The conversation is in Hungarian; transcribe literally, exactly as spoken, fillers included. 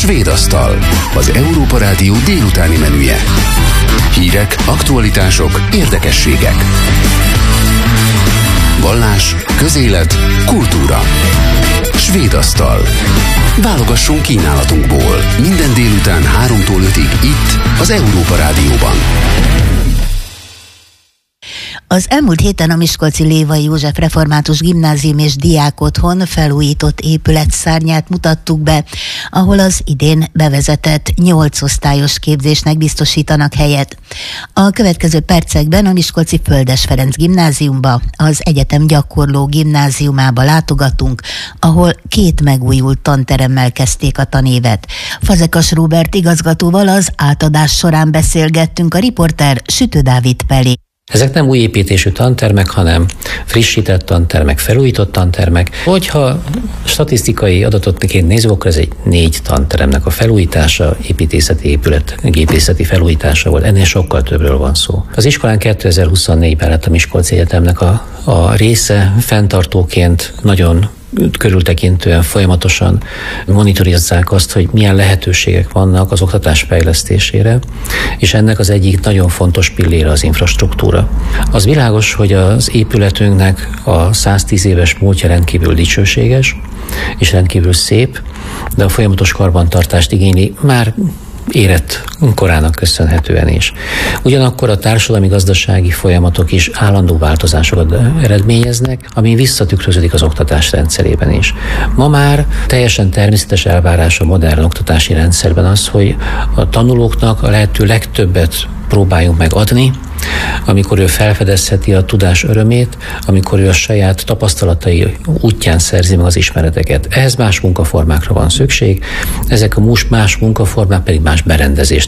Svéd asztal, az Európa Rádió délutáni menüje. Hírek, aktualitások, érdekességek. Vallás, közélet, kultúra. Svéd asztal. Válogassunk kínálatunkból. Minden délután háromtól ötig itt, az Európa Rádióban. Az elmúlt héten a miskolci Lévai József Református Gimnázium és Diákotthon felújított épületszárnyát mutattuk be, ahol az idén bevezetett nyolc osztályos képzésnek biztosítanak helyet. A következő percekben a miskolci Földes Ferenc Gimnáziumba, az egyetem gyakorló gimnáziumába látogatunk, ahol két megújult tanteremmel kezdték a tanévet. Fazekas Róbert igazgatóval az átadás során beszélgettünk, a riporter Sütő Dávid Pelé. Ezek nem új építésű tantermek, hanem frissített tantermek, felújított tantermek. Hogyha statisztikai adatotként nézzük, akkor ez egy négy tanteremnek a felújítása, építészeti épület, gépészeti felújítása volt. Ennél sokkal többről van szó. Az iskolán kétezer-huszonnégyben lett a Miskolci Egyetemnek a, a része, fenntartóként nagyon körültekintően folyamatosan monitorozzák azt, hogy milyen lehetőségek vannak az oktatás fejlesztésére, és ennek az egyik nagyon fontos pillére az infrastruktúra. Az világos, hogy az épületünknek a száztíz éves múltja rendkívül dicsőséges, és rendkívül szép, de a folyamatos karbantartást igényli már érett korának köszönhetően is. Ugyanakkor a társadalmi-gazdasági folyamatok is állandó változásokat eredményeznek, ami visszatükröződik az oktatás rendszerében is. Ma már teljesen természetes elvárás a modern oktatási rendszerben az, hogy a tanulóknak a lehető legtöbbet próbáljunk meg adni, amikor ő felfedezheti a tudás örömét, amikor ő a saját tapasztalatai útján szerzi meg az ismereteket. Ehhez más munkaformákra van szükség, ezek a más munkaformák pedig más berendezést